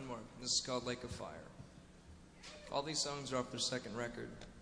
one more. This is called Lake of Fire. All these songs are off their second record.